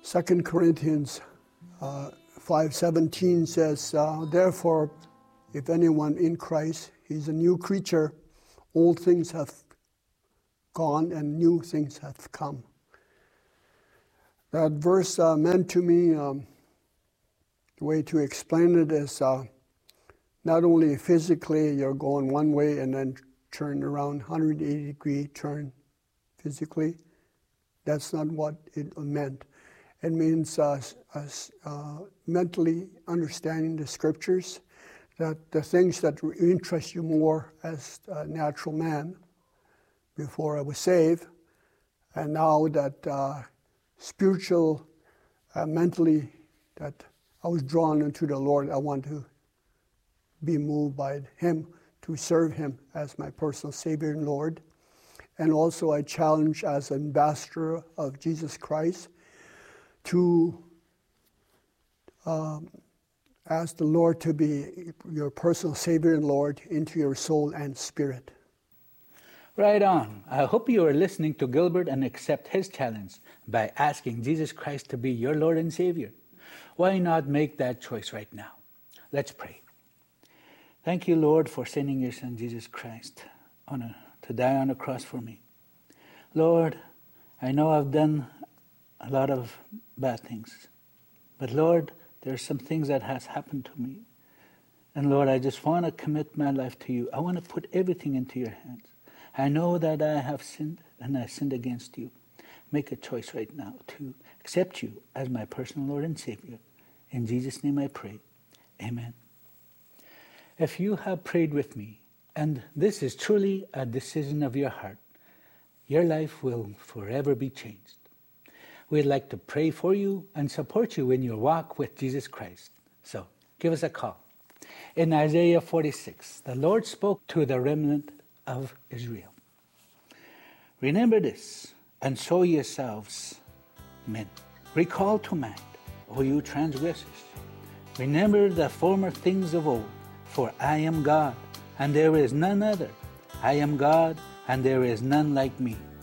2 Corinthians 5:17 says, therefore, if anyone in Christ, he's a new creature, old things have gone and new things have come. That verse meant to me, the way to explain it is not only physically you're going one way and then turn around 180-degree turn physically. That's not what it meant. It means mentally understanding the scriptures, that the things that interest you more as a natural man before I was saved, and now that spiritual, mentally, that I was drawn into the Lord, I want to be moved by Him, to serve Him as my personal Savior and Lord. And also I challenge as an ambassador of Jesus Christ to ask the Lord to be your personal Savior and Lord into your soul and spirit. Right on. I hope you are listening to Gilbert and accept his challenge by asking Jesus Christ to be your Lord and Savior. Why not make that choice right now? Let's pray. Thank you, Lord, for sending your Son, Jesus Christ, to die on the cross for me. Lord, I know I've done a lot of bad things. But Lord, there are some things that has happened to me. And Lord, I just want to commit my life to you. I want to put everything into your hands. I know that I have sinned and I sinned against you. Make a choice right now to accept you as my personal Lord and Savior. In Jesus' name I pray. Amen. If you have prayed with me, and this is truly a decision of your heart, your life will forever be changed. We'd like to pray for you and support you in your walk with Jesus Christ. So give us a call. In Isaiah 46, the Lord spoke to the remnant of Israel. Remember this, and show yourselves men. Recall to mind, O you transgressors. Remember the former things of old, for I am God, and there is none other. I am God, and there is none like me.